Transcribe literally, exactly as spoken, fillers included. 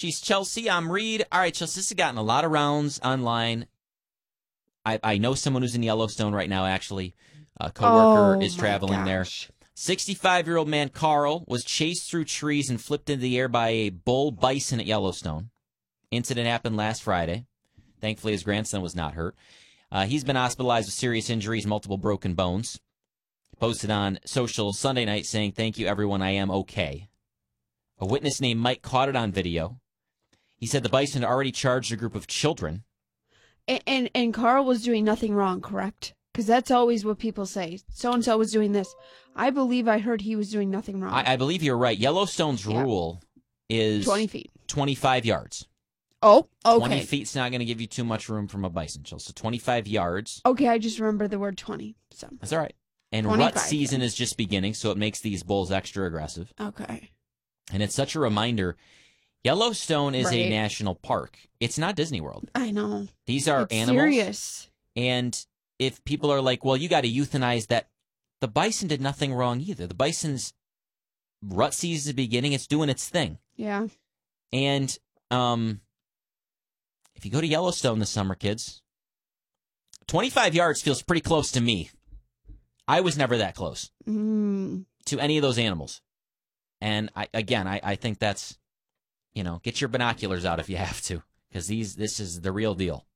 She's Chelsea. I'm Reed. All right, Chelsea, this has gotten a lot of rounds online. I, I know someone who's in Yellowstone right now, actually. A coworker oh is traveling there. sixty-five-year-old man Carl was chased through trees and flipped into the air by a bull bison at Yellowstone. Incident happened last Friday. Thankfully, his grandson was not hurt. Uh, he's been hospitalized with serious injuries, multiple broken bones. Posted on social Sunday night saying, "Thank you, everyone. I am okay." A witness named Mike caught it on video. He said the bison had already charged a group of children. And and, and Carl was doing nothing wrong, correct? Because that's always what people say. So-and-so was doing this. I believe I heard he was doing nothing wrong. I, I believe you're right. Yellowstone's yeah. rule is twenty feet. twenty-five yards. Oh, okay. twenty feet's not going to give you too much room from a bison, Jill. So twenty-five yards. Okay, I just remember the word twenty. So that's all right. And rut season then. is just beginning, so it makes these bulls extra aggressive. Okay. And it's such a reminder. Yellowstone is right. a national park. It's not Disney World. I know. These are it's animals. Serious. And if people are like, well, you got to euthanize that, the bison did nothing wrong either. The bison's rut season is beginning. It's doing its thing. Yeah. And um, if you go to Yellowstone this summer, kids, twenty-five yards feels pretty close to me. I was never that close mm. to any of those animals. And I, again, I, I think that's, you know, get your binoculars out if you have to, because these this is the real deal.